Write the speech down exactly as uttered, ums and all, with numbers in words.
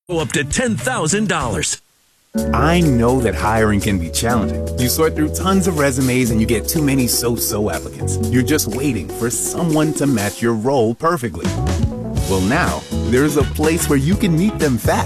up to ten thousand dollars. I know that hiring can be challenging. You sort through tons of resumes and you get too many so-so applicants. You're just waiting for someone to match your role perfectly. Well, now, there's a place where you can meet them fast.